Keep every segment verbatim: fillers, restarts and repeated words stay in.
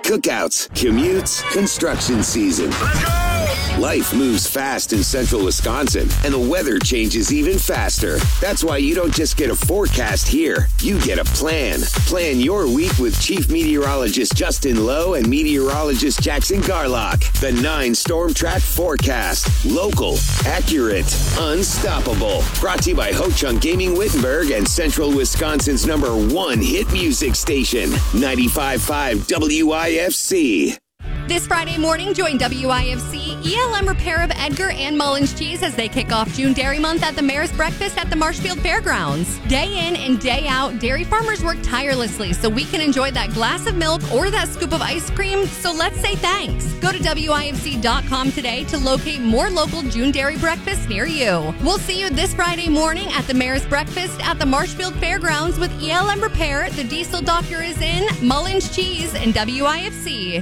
Cookouts, commutes, construction season. Let's go! Life moves fast in central Wisconsin, and the weather changes even faster. That's why you don't just get a forecast here. You get a plan. Plan your week with Chief Meteorologist Justin Lowe and Meteorologist Jackson Garlock. The nine Storm Track Forecast. Local, accurate, unstoppable. Brought to you by Ho Chunk Gaming Wittenberg and Central Wisconsin's number one hit music station, ninety-five point five W I F C. This Friday morning, join W I F C, E L M Repair of Edgar, and Mullins Cheese as they kick off June Dairy Month at the Mayor's Breakfast at the Marshfield Fairgrounds. Day in and day out, dairy farmers work tirelessly so we can enjoy that glass of milk or that scoop of ice cream, so let's say thanks. Go to W I F C dot com today to locate more local June Dairy breakfasts near you. We'll see you this Friday morning at the Mayor's Breakfast at the Marshfield Fairgrounds with E L M Repair, the Diesel Doctor is in, Mullins Cheese, and W I F C.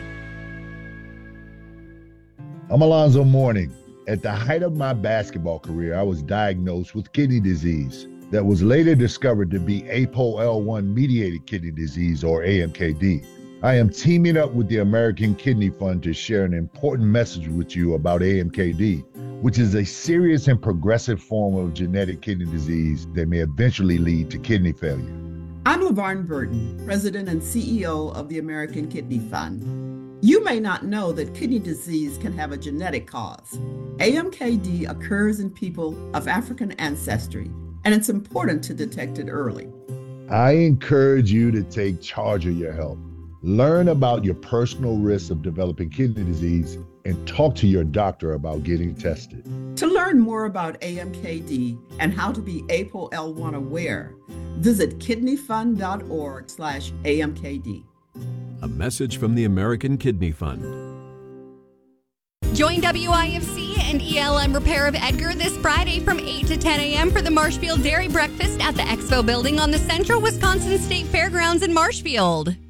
I'm Alonzo Mourning. At the height of my basketball career, I was diagnosed with kidney disease that was later discovered to be A P O L one mediated kidney disease, or A M K D. I am teaming up with the American Kidney Fund to share an important message with you about A M K D, which is a serious and progressive form of genetic kidney disease that may eventually lead to kidney failure. I'm LaVarn Burton, President and C E O of the American Kidney Fund. You may not know that kidney disease can have a genetic cause. A M K D occurs in people of African ancestry, and it's important to detect it early. I encourage you to take charge of your health. Learn about your personal risks of developing kidney disease and talk to your doctor about getting tested. To learn more about A M K D and how to be A P O L one aware, visit kidneyfund.org slash AMKD. A message from the American Kidney Fund. Join W I F C and E L M Repair of Edgar this Friday from eight to ten a.m. for the Marshfield Dairy Breakfast at the Expo Building on the Central Wisconsin State Fairgrounds in Marshfield.